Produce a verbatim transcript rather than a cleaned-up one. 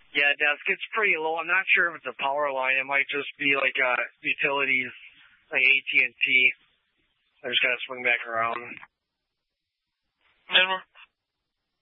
Yeah, desk. It's pretty low. I'm not sure if it's a power line. It might just be like uh, utilities, like A T and T. I just gotta swing back around. And we're